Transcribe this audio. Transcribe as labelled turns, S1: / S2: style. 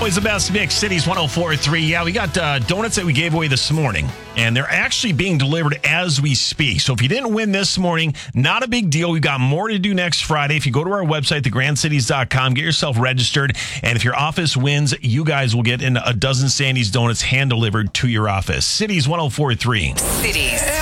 S1: Always the best mix, Cities 104.3. Yeah, we got donuts that we gave away this morning, and they're actually being delivered as we speak. So if you didn't win this morning, not a big deal. We've got more to do next Friday. If you go to our website, thegrandcities.com, get yourself registered, and if your office wins, you guys will get a dozen Sandy's donuts hand-delivered to your office. Cities 104.3.
S2: Cities